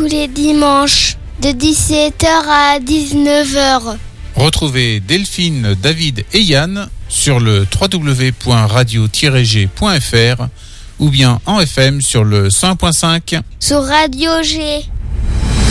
les dimanches de 17h à 19h. Retrouvez Delphine, David et Yann sur le www.radio-g.fr ou bien en FM sur le 101.5 sur Radio G.